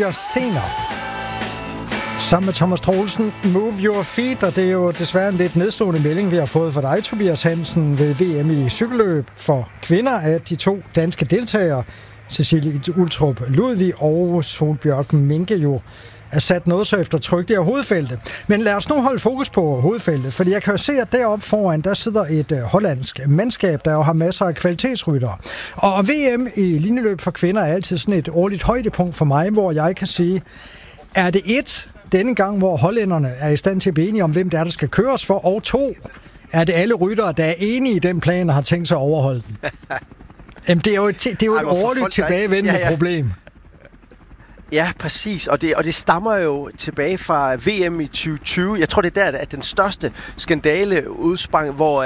4 senere. Sammen med Thomas Troelsen, Move Your Feet, og det er jo desværre en lidt nedstående melding, vi har fået fra dig, Tobias Hansen, ved VM i cykelløb for kvinder af de 2 danske deltagere, Cecilie Ultrup Ludvig og Solbjørg Minke, jo er sat noget så eftertrykkeligt af hovedfeltet. Men lad os nu holde fokus på hovedfeltet, fordi jeg kan jo se, at deroppe foran, der sidder et hollandsk mandskab, der jo har masser af kvalitetsryttere. Og VM i linjeløb for kvinder er altid sådan et årligt højdepunkt for mig, hvor jeg kan sige, er det denne gang, hvor hollænderne er i stand til at blive enige om, hvem det er, der skal køres for, og 2, er det alle ryttere, der er enige i den plan og har tænkt sig at overholde den? Jamen, det er jo et årligt tilbagevendende problem. Ja, præcis. Og det stammer jo tilbage fra VM i 2020. Jeg tror, det er der, at den største skandale udsprang, hvor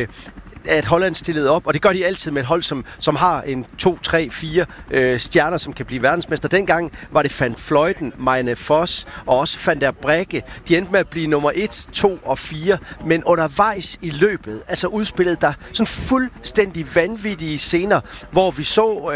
at Holland stillede op, og det gør de altid med et hold, som har en 2, 3, 4 stjerner, som kan blive verdensmester. Dengang var det Van Vleuten, Meine Voss og også Van der Breggen. De endte med at blive nummer 1, 2 og 4, men undervejs i løbet, altså udspillede der sådan fuldstændig vanvittige scener, hvor vi så,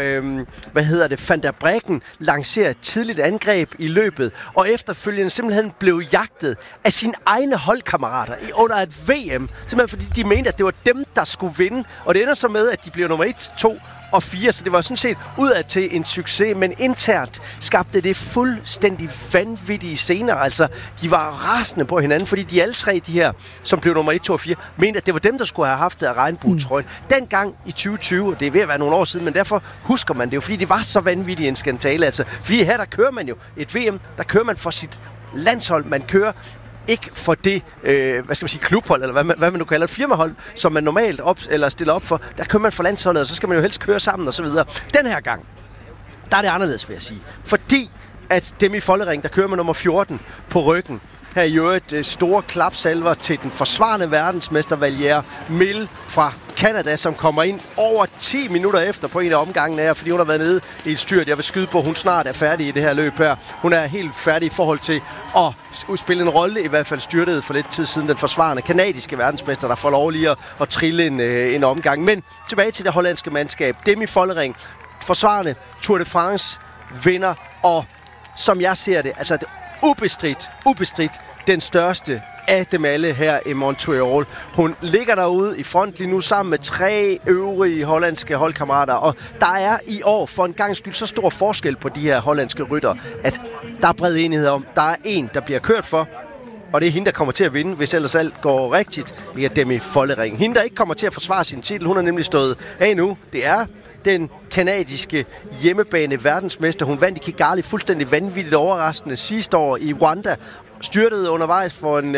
Van der Breggen lancere et tidligt angreb i løbet, og efterfølgende simpelthen blev jagtet af sine egne holdkammerater under et VM, simpelthen fordi de mente, at det var dem, der skulle vinde, og det ender så med, at de bliver nummer 1, 2 og 4, så det var sådan set udad til en succes, men internt skabte det fuldstændig vanvittige scener. Altså, de var rasende på hinanden, fordi de alle 3, de her, som blev nummer 1, 2 og 4, mente, at det var dem, der skulle have haft det af regnbuetrøjen. Dengang i 2020, det er ved at være nogle år siden, men derfor husker man det jo, fordi det var så vanvittigt en skandale. Altså, fordi her, der kører man jo et VM, der kører man for sit landshold, man kører ikke for det, klubhold, eller hvad man nu kalder et firmahold, som man normalt stiller op for. Der kører man for landsholdet, og så skal man jo helst køre sammen, og så videre. Den her gang, der er det anderledes, vil jeg sige. Fordi at Demi Vollering, der kører med nummer 14 på ryggen, her i øvrigt store klapsalver til den forsvarende verdensmester Valier Mil fra Canada, som kommer ind over 10 minutter efter på en af omgangene her, fordi hun har været nede i et styrt. Jeg vil skyde på, hun snart er færdig i det her løb her. Hun er helt færdig i forhold til at spille en rolle, i hvert fald styrtet for lidt tid siden, den forsvarende kanadiske verdensmester, der får lov lige at trille en omgang. Men tilbage til det hollandske mandskab. Demi Vollering, forsvarende Tour de France vinder, og som jeg ser det, altså det ubestridt den største af dem alle her i Montreal. Hun ligger derude i front lige nu sammen med 3 øvrige hollandske holdkammerater, og der er i år for en gang skyld så stor forskel på de her hollandske ryttere, at der er bred enighed om, der er en, der bliver kørt for, og det er hende, der kommer til at vinde, hvis ellers alt går rigtigt. Det er Demi Vollering. Hende, der ikke kommer til at forsvare sin titel, hun har nemlig stået af nu. Det er den kanadiske hjemmebane verdensmester. Hun vandt i Kigali fuldstændig vanvittigt overraskende sidste år i Rwanda. Styrtede undervejs for en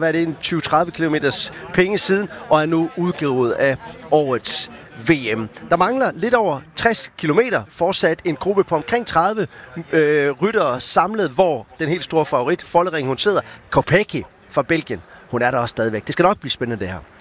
20-30 kilometers penge siden, og er nu udgivet af årets VM. Der mangler lidt over 60 kilometer, fortsat en gruppe på omkring 30 ryttere samlet, hvor den helt store favorit, Vollering, hun sidder. Kopecky fra Belgien, hun er der også stadigvæk. Det skal nok blive spændende, det her.